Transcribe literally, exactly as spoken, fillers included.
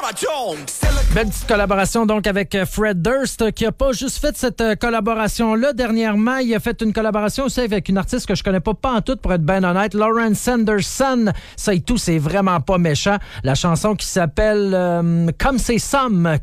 Belle petite collaboration donc avec Fred Durst, qui a pas juste fait cette collaboration-là. Dernièrement, il a fait une collaboration aussi avec une artiste que je connais pas pas en tout, pour être bien honnête, Lauren Sanderson. Ça et tout, c'est vraiment pas méchant. La chanson qui s'appelle euh, Comme c'est Some,